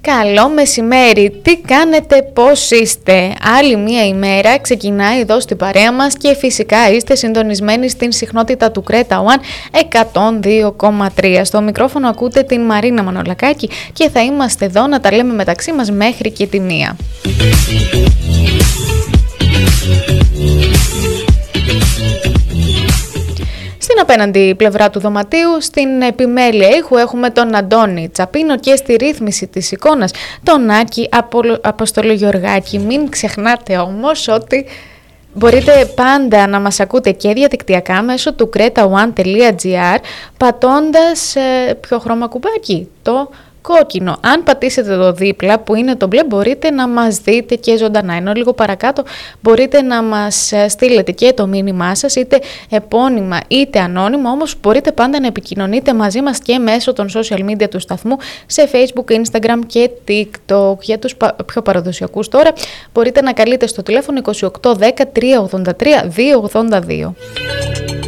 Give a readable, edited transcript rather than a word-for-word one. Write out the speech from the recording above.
Καλό μεσημέρι, τι κάνετε, πώς είστε? Άλλη μία ημέρα ξεκινάει εδώ στην παρέα μας και φυσικά είστε συντονισμένοι στην συχνότητα του Creta One 102,3. Στο μικρόφωνο ακούτε την Μαρίνα Μανολακάκη και θα είμαστε εδώ να τα λέμε μεταξύ μας μέχρι και τη 1. Στην απέναντι πλευρά του δωματίου, στην επιμέλεια ήχου, έχουμε τον Αντώνη Τσαπίνο και στη ρύθμιση της εικόνας τον Άκη Αποστολογιοργάκη. Μην ξεχνάτε όμως ότι μπορείτε πάντα να μας ακούτε και διαδικτυακά μέσω του cretaone.gr πατώντας ποιο χρώμα κουμπάκι? Το κόκκινο. Αν πατήσετε το δίπλα που είναι το μπλε, μπορείτε να μας δείτε και ζωντανά, ενώ λίγο παρακάτω μπορείτε να μας στείλετε και το μήνυμά σας, είτε επώνυμα είτε ανώνυμα, όμως μπορείτε πάντα να επικοινωνείτε μαζί μας και μέσω των social media του σταθμού σε Facebook, Instagram και TikTok. Για τους πιο παραδοσιακούς τώρα μπορείτε να καλείτε στο τηλέφωνο 2810 383 282.